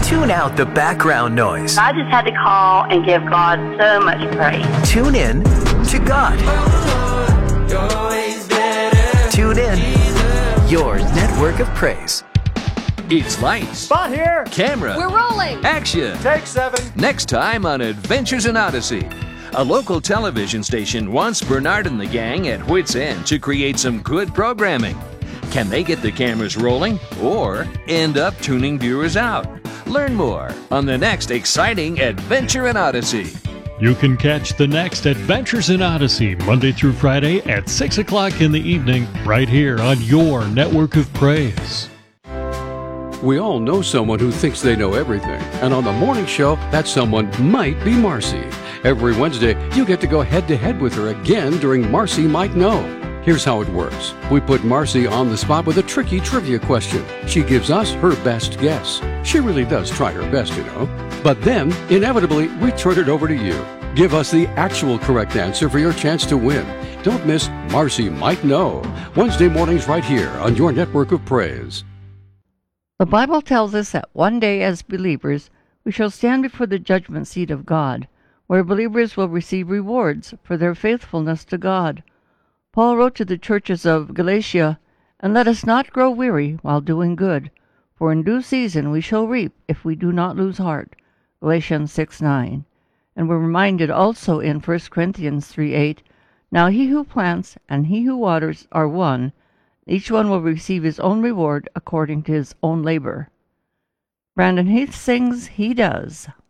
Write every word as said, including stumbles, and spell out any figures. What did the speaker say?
Tune out the background noise. I just had to call and give God so much praise. Tune in to God. Tune in, your network of praise. It's lights. Spot here. Camera. We're rolling. Action. Take seven. Next time on Adventures in Odyssey. A local television station wants Bernard and the gang at wit's end to create some good programming. Can they get the cameras rolling or end up tuning viewers out? Learn more on the next exciting Adventure in Odyssey. You can catch the next Adventures in Odyssey Monday through Friday at six o'clock in the evening right here on your network of praise. We all know someone who thinks they know everything, and on the morning show, that someone might be Marcy. Every Wednesday, you get to go head-to-head with her again during Marcy Might Know. Here's how it works. We put Marcy on the spot with a tricky trivia question. She gives us her best guess. She really does try her best, you know. But then, inevitably, we turn it over to you. Give us the actual correct answer for your chance to win. Don't miss Marcy Might Know. Wednesday mornings right here on your network of praise. The Bible tells us that one day as believers, we shall stand before the judgment seat of God, where believers will receive rewards for their faithfulness to God. Paul wrote to the churches of Galatia, "And let us not grow weary while doing good, for in due season we shall reap if we do not lose heart." Galatians six nine. And we're reminded also in First Corinthians three eight, "Now he who plants and he who waters are one. Each one will receive his own reward according to his own labor." Brandon Heath sings, "He Does."